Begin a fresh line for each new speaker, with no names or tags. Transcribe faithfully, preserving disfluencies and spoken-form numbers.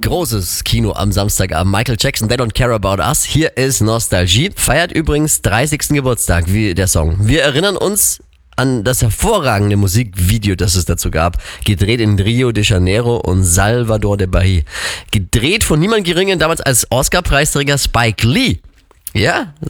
Großes Kino am Samstagabend. Michael Jackson, They Don't Care About Us. Hier ist Nostalgie. Feiert übrigens dreißigsten Geburtstag, wie der Song. Wir erinnern uns an das hervorragende Musikvideo, das es dazu gab. Gedreht in Rio de Janeiro und Salvador de Bahia. Gedreht von niemand Geringeren damals als Oscar-Preisträger Spike Lee. Ja,